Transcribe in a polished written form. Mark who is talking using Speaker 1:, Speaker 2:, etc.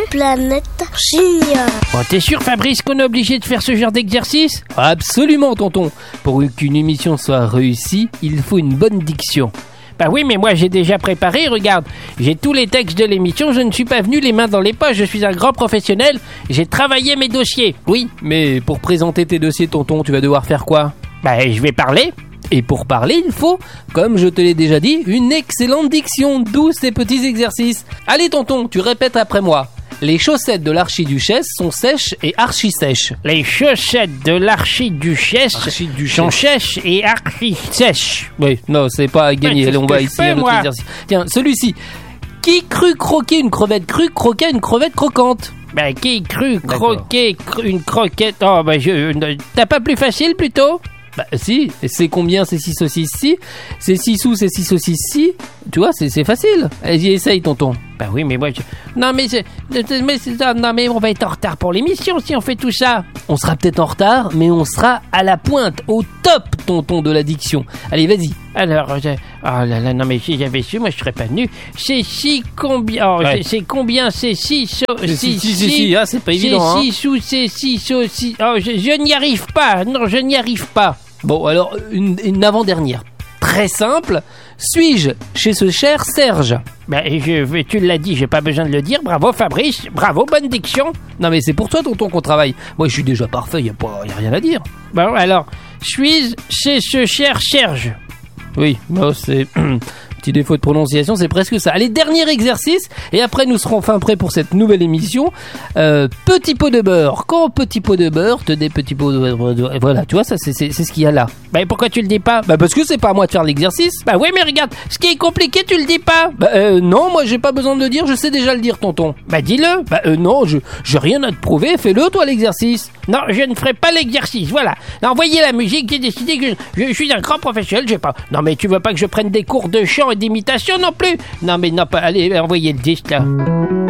Speaker 1: Planète Junior.
Speaker 2: Bon, t'es sûr, Fabrice, qu'on est obligé de faire ce genre d'exercice ?
Speaker 3: Absolument, tonton. Pour qu'une émission soit réussie, il faut une bonne diction.
Speaker 2: Bah oui, mais moi j'ai déjà préparé, regarde. J'ai tous les textes de l'émission, je ne suis pas venu les mains dans les poches, je suis un grand professionnel, j'ai travaillé mes dossiers.
Speaker 3: Oui, mais pour présenter tes dossiers, tonton, tu vas devoir faire quoi ?
Speaker 2: Bah je vais parler.
Speaker 3: Et pour parler, il faut, comme je te l'ai déjà dit, une excellente diction, d'où ces petits exercices. Allez, tonton, tu répètes après moi. Les chaussettes de l'archiduchesse sont sèches et archi-sèches.
Speaker 2: Les chaussettes de l'archiduchesse sont sèches et archi-sèches.
Speaker 3: Oui, non, c'est pas gagné. Allez, on va ici un autre exercice. Tiens, celui-ci. Qui crut croquer une crevette crue croquait une crevette croquante?
Speaker 2: Bah, qui crut croquer une croquette? Oh, bah, t'as pas plus facile, plutôt?
Speaker 3: Bah si, c'est combien ces 6 saucisses-ci? C'est 6 sous, c'est 6 saucisses-ci? Tu vois, c'est facile. Allez-y, essaye, tonton.
Speaker 2: Bah oui, mais moi... Non, mais on va être en retard pour l'émission si on fait tout ça.
Speaker 3: On sera peut-être en retard, mais on sera à la pointe, au top, tonton, de la diction. Allez, vas-y.
Speaker 2: Alors, oh là là, non mais si j'avais su, moi je serais pas venu. C'est si combien... Oh, ouais. C'est combien c'est 6
Speaker 3: Si, c'est pas évident,
Speaker 2: c'est 6 sous, c'est 6 saucisses... Oh, je n'y arrive pas, non, je n'y arrive pas.
Speaker 3: Bon, alors, une avant-dernière. Très simple. Suis-je chez ce cher Serge?
Speaker 2: Ben, tu l'as dit, j'ai pas besoin de le dire. Bravo Fabrice, bravo, bonne diction.
Speaker 3: Non mais c'est pour toi, tonton, qu'on travaille. Moi, je suis déjà parfait, y a rien à dire.
Speaker 2: Bon, alors, suis-je chez ce cher Serge?
Speaker 3: Oui, bon, c'est... Petit défaut de prononciation, c'est presque ça. Allez, dernier exercice, et après nous serons enfin prêts pour cette nouvelle émission. Petit pot de beurre. Quand petit pot de beurre, te des petits pots de beurre. Voilà, tu vois, ça c'est ce qu'il y a là.
Speaker 2: Bah pourquoi tu le dis pas?
Speaker 3: Bah parce que c'est pas à moi de faire l'exercice.
Speaker 2: Bah oui, mais regarde, ce qui est compliqué, tu le dis pas.
Speaker 3: Bah non, moi j'ai pas besoin de le dire, je sais déjà le dire, tonton.
Speaker 2: Bah dis-le.
Speaker 3: Bah non, j'ai rien à te prouver, fais-le toi l'exercice.
Speaker 2: Non, je ne ferai pas l'exercice, voilà. Envoyez la musique, j'ai décidé que je suis un grand professionnel, j'ai pas... Non mais tu veux pas que je prenne des cours de chant et d'imitation non plus? Non mais non, pas... Allez, envoyez le disque là.